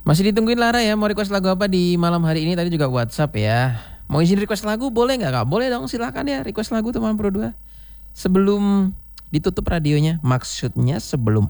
Masih ditungguin Lara ya, mau request lagu apa di malam hari ini? Tadi juga WhatsApp ya. Mau izin request lagu boleh nggak Kak? Boleh dong, silakan ya request lagu teman Pro 2. Sebelum ditutup radionya, maksudnya sebelum